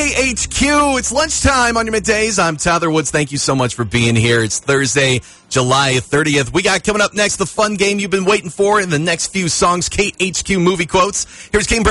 KHQ. It's lunchtime on your middays. I'm Tyler Woods. Thank you so much for being here. It's Thursday, July 30th. We got coming up next the fun game you've been waiting for in the next few songs, KHQ movie quotes. Here's King